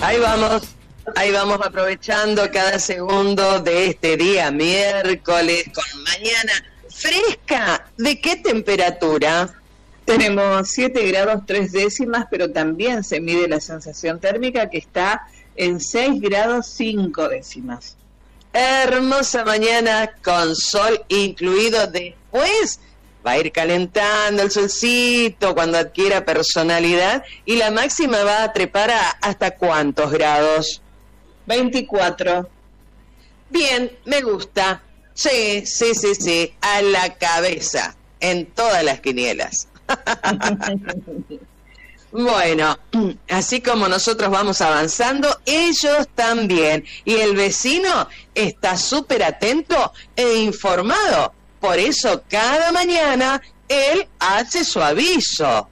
Ahí vamos aprovechando cada segundo de este día miércoles con mañana fresca. ¿De qué temperatura? Tenemos 7 grados 3 décimas, pero también se mide la sensación térmica que está en 6 grados 5 décimas. Hermosa mañana con sol incluido. Después va a ir calentando el solcito cuando adquiera personalidad y la máxima va a trepar ¿hasta cuántos grados? 24. Bien, me gusta. Sí, a la cabeza, en todas las quinielas. Bueno, así como nosotros vamos avanzando, ellos también. Y el vecino está súper atento e informado. Por eso cada mañana él hace su aviso.